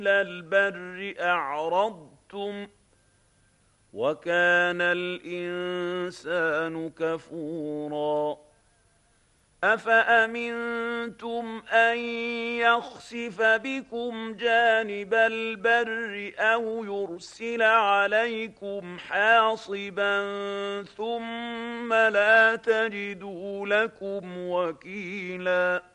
البر أعرضتم وكان الإنسان كفورا أفأمنتم أن يخسف بكم جانب البر أو يرسل عليكم حاصبا ثم لا تجدوا لكم وكيلا